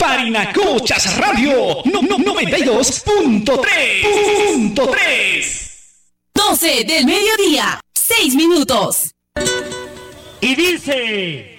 Parinacochas Radio 92.3. 12 del mediodía, 6 minutos. Y dice...